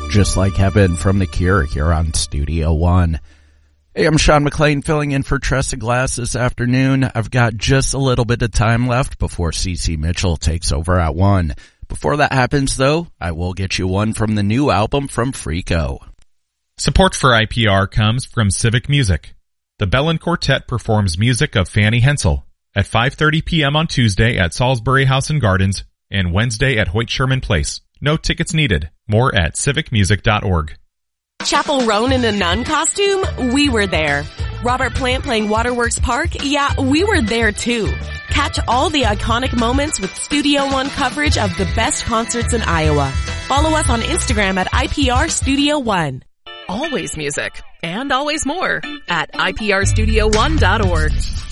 Just Like Heaven from The Cure here on Studio One. Hey, I'm Sean McLean filling in for Tressa Glass this afternoon. I've got just a little bit of time left before CeCe Mitchell takes over at 1. Before that happens, though, I will get you one from the new album from Freako. Support for IPR comes from Civic Music. The Bellin Quartet performs music of Fanny Hensel at 5:30 p.m. on Tuesday at Salisbury House and Gardens and Wednesday at Hoyt Sherman Place. No tickets needed. More at civicmusic.org. Chapel Roan in a nun costume? We were there. Robert Plant playing Waterworks Park? Yeah, we were there too. Catch all the iconic moments with Studio One coverage of the best concerts in Iowa. Follow us on Instagram at IPR Studio One. Always music and always more at iprstudio1.org.